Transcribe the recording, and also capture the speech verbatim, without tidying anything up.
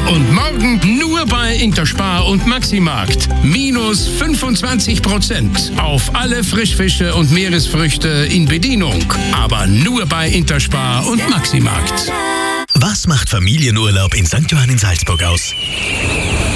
Und morgen nur bei Interspar und Maximarkt. Minus fünfundzwanzig Prozent auf alle Frischfische und Meeresfrüchte in Bedienung. Aber nur bei Interspar und Maximarkt. Was macht Familienurlaub in Sankt Johann in Salzburg aus?